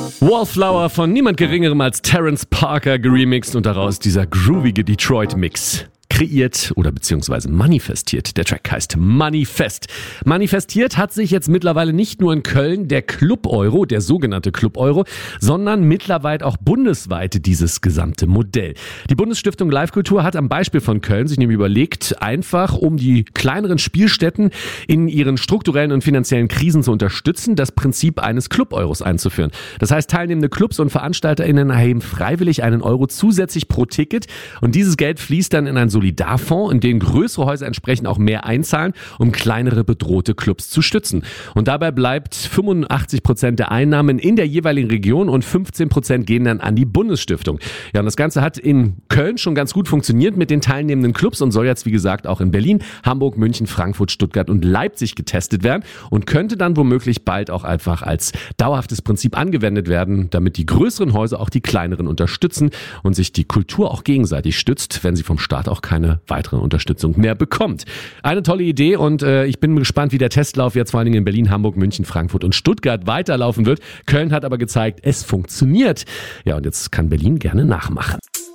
Wallflower von niemand Geringerem als Terence Parker geremixed und daraus dieser groovige Detroit-Mix. Kreiert oder beziehungsweise manifestiert. Der Track heißt Manifest. Manifestiert hat sich jetzt mittlerweile nicht nur in Köln der Club-Euro, der sogenannte Club-Euro, sondern mittlerweile auch bundesweit dieses gesamte Modell. Die Bundesstiftung Live-Kultur hat am Beispiel von Köln sich nämlich überlegt, einfach um die kleineren Spielstätten in ihren strukturellen und finanziellen Krisen zu unterstützen, das Prinzip eines Club-Euros einzuführen. Das heißt, teilnehmende Clubs und VeranstalterInnen erheben freiwillig einen Euro zusätzlich pro Ticket und dieses Geld fließt dann in ein Solidarfonds, in den größere Häuser entsprechend auch mehr einzahlen, um kleinere bedrohte Clubs zu stützen. Und dabei bleibt 85% der Einnahmen in der jeweiligen Region und 15% gehen dann an die Bundesstiftung. Ja, und das Ganze hat in Köln schon ganz gut funktioniert mit den teilnehmenden Clubs und soll jetzt, wie gesagt, auch in Berlin, Hamburg, München, Frankfurt, Stuttgart und Leipzig getestet werden und könnte dann womöglich bald auch einfach als dauerhaftes Prinzip angewendet werden, damit die größeren Häuser auch die kleineren unterstützen und sich die Kultur auch gegenseitig stützt, wenn sie vom Staat auch keine weitere Unterstützung mehr bekommt. Eine tolle Idee und ich bin gespannt, wie der Testlauf jetzt vor allen Dingen in Berlin, Hamburg, München, Frankfurt und Stuttgart weiterlaufen wird. Köln hat aber gezeigt, es funktioniert. Ja, und jetzt kann Berlin gerne nachmachen.